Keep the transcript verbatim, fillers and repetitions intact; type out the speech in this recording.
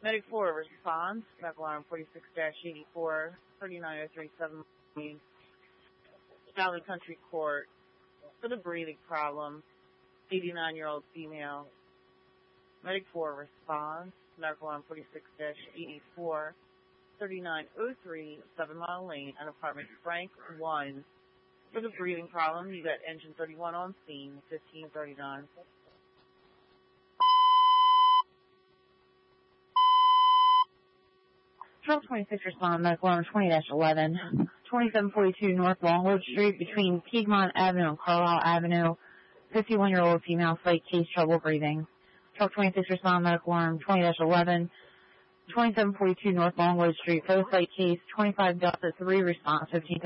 Medic four responds. Medical alarm forty-six dash eighty-four, thirty-nine oh three seven, Valley Country Court for the breathing problem, eighty-nine-year-old female. Medic four responds. Medical alarm forty-six dash eighty-four, thirty-nine oh three Seven Mile Lane at apartment Frank one. For the breathing problem, you got engine thirty-one on scene, fifteen thirty-nine. twelve twenty-six respond, medical alarm twenty dash eleven, twenty-seven forty-two North Longwood Street between Piedmont Avenue and Carlisle Avenue, fifty-one-year-old female, slight case, trouble breathing. twelve twenty-six respond, medical alarm twenty dash eleven, twenty-seven forty-two North Longwood Street, for the slight case, twenty-five Delta three response, fifteen